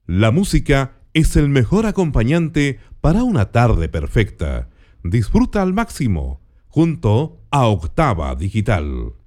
La música es el mejor acompañante para una tarde perfecta. Disfruta al máximo junto a Octava Digital.